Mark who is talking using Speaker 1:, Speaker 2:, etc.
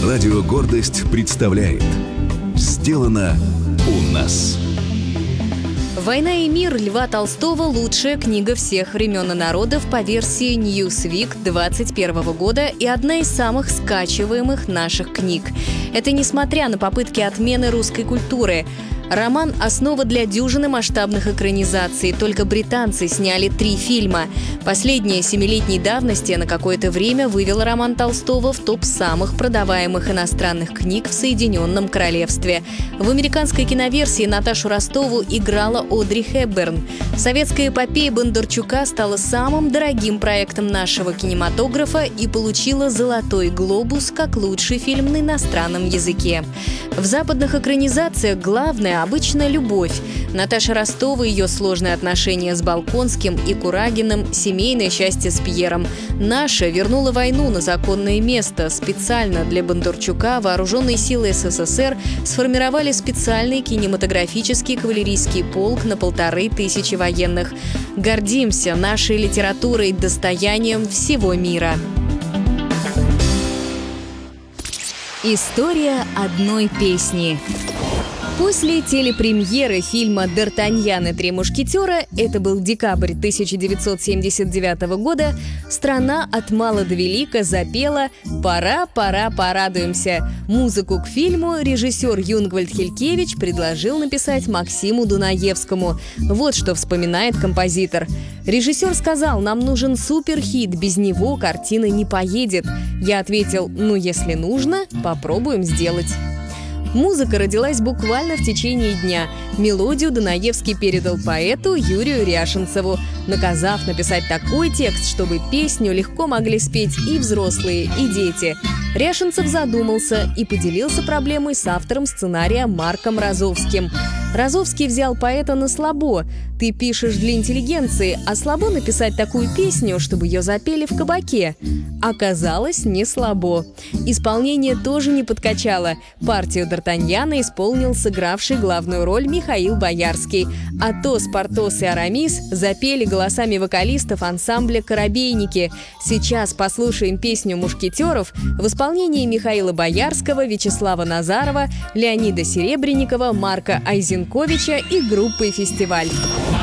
Speaker 1: Радио «Гордость» представляет «Сделано у нас».
Speaker 2: «Война и мир» Льва Толстого – лучшая книга всех времен и народов по версии Newsweek 2021 года и одна из самых скачиваемых наших книг. Это несмотря на попытки отмены русской культуры. Роман – основа для дюжины масштабных экранизаций. Только британцы сняли 3 фильма. Последняя 7-летней давности на какое-то время вывела роман Толстого в топ самых продаваемых иностранных книг в Соединенном Королевстве. В американской киноверсии Наташу Ростову играла Одри Хепберн. Советская эпопея Бондарчука стала самым дорогим проектом нашего кинематографа и получила «Золотой глобус» как лучший фильм на иностранном языке. В западных экранизациях главное обычно любовь. Наташа Ростова, ее сложные отношения с Болконским и Курагиным, семейное счастье с Пьером. Наша вернула войну на законное место. Специально для Бондарчука вооруженные силы СССР сформировали специальный кинематографический кавалерийский полк на 1500 военных. Гордимся нашей литературой, достоянием всего мира. История одной песни. После телепремьеры фильма «Д'Артаньян и 3 мушкетера», это был декабрь 1979 года, страна от мала до велика запела «Пора, пора, порадуемся». Музыку к фильму режиссер Юнгвальд Хелькевич предложил написать Максиму Дунаевскому. Вот что вспоминает композитор. Режиссер сказал: «Нам нужен суперхит, без него картина не поедет». Я ответил: «Ну, если нужно, попробуем сделать». Музыка родилась буквально в течение дня. Мелодию Дунаевский передал поэту Юрию Ряшенцеву, наказав написать такой текст, чтобы песню легко могли спеть и взрослые, и дети. Ряшенцев задумался и поделился проблемой с автором сценария Марком Розовским. Розовский взял поэта на слабо. «Ты пишешь для интеллигенции, а слабо написать такую песню, чтобы ее запели в кабаке». Оказалось, не слабо. Исполнение тоже не подкачало. Партию Д'Артаньяна исполнил сыгравший главную роль Михаил Боярский. Атос, Портос и Арамис запели голосами вокалистов ансамбля «Коробейники». Сейчас послушаем песню «Мушкетеров» в исполнении Михаила Боярского, Вячеслава Назарова, Леонида Серебренникова, Марка Айзенковича и группы «Фестиваль».